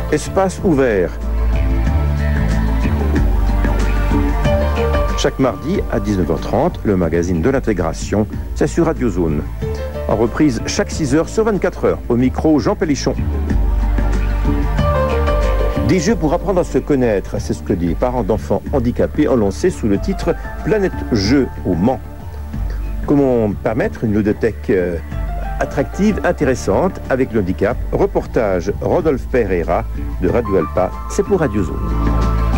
Espace ouvert. Chaque mardi à 19h30, le magazine de l'intégration, c'est sur Radio Zone. En reprise chaque 6h sur 24 heures. Au micro, Jean Pélichon. Des jeux pour apprendre à se connaître, c'est ce que des parents d'enfants handicapés ont lancé sous le titre Planète Jeux au Mans. Comment permettre une ludothèque attractive, intéressante avec le handicap? Reportage Rodolphe Pereira de Radio Alpa, c'est pour Radio Zone.